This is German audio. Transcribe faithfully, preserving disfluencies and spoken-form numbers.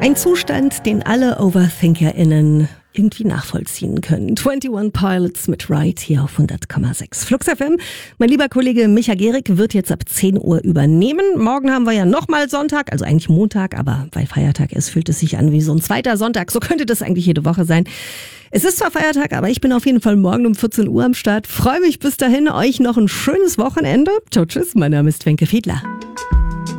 Ein Zustand, den alle OverthinkerInnen irgendwie nachvollziehen können. einundzwanzig Pilots mit Ride hier auf hundert Komma sechs. Flux F M. Mein lieber Kollege Micha Gehrig wird jetzt ab zehn Uhr übernehmen. Morgen haben wir ja nochmal Sonntag, also eigentlich Montag, aber weil Feiertag ist, fühlt es sich an wie so ein zweiter Sonntag. So könnte das eigentlich jede Woche sein. Es ist zwar Feiertag, aber ich bin auf jeden Fall morgen um vierzehn Uhr am Start. Freue mich bis dahin. Euch noch ein schönes Wochenende. Ciao, tschüss. Mein Name ist Wenke Fiedler.